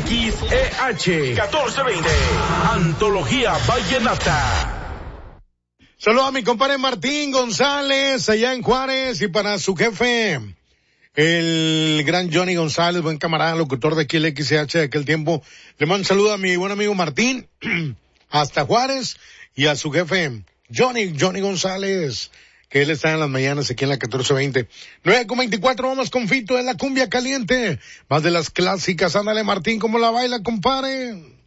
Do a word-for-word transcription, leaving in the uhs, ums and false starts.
X E H catorce veinte. Antología Vallenata. Saludos a mi compadre Martín González, allá en Juárez, y para su jefe, el gran Johnny González, buen camarada, locutor de aquí el X E H de aquel tiempo. Le mando un saludo a mi buen amigo Martín, hasta Juárez, y a su jefe, Johnny, Johnny González, que él está en las mañanas aquí en la catorce veinte. nueve con veinticuatro, vamos con Fito de la cumbia caliente. Más de las clásicas, ándale Martín, ¿cómo la baila, compadre?